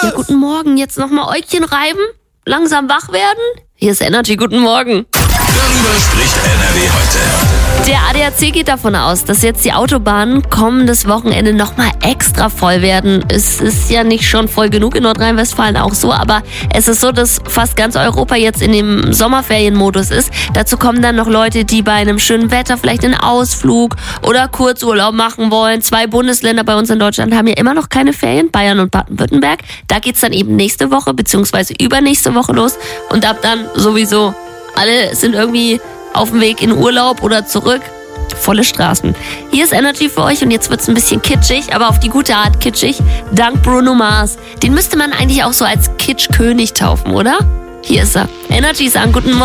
Ja, guten Morgen. Jetzt nochmal Äugchen reiben? Langsam wach werden? Hier ist Energy. Guten Morgen. Darüber spricht NRW heute. Der ADAC geht davon aus, dass jetzt die Autobahnen kommendes Wochenende nochmal extra voll werden. Es ist ja nicht schon voll genug in Nordrhein-Westfalen auch so, aber es ist so, dass fast ganz Europa jetzt in dem Sommerferienmodus ist. Dazu kommen dann noch Leute, die bei einem schönen Wetter vielleicht einen Ausflug oder Kurzurlaub machen wollen. 2 Bundesländer bei uns in Deutschland haben ja immer noch keine Ferien, Bayern und Baden-Württemberg. Da geht's dann eben nächste Woche bzw. übernächste Woche los und ab dann sowieso. Alle sind irgendwie auf dem Weg in Urlaub oder zurück. Volle Straßen. Hier ist Energy für euch und jetzt wird's ein bisschen kitschig, aber auf die gute Art kitschig. Dank Bruno Mars. Den müsste man eigentlich auch so als Kitschkönig taufen, oder? Hier ist er. Energy ist an. Guten Morgen.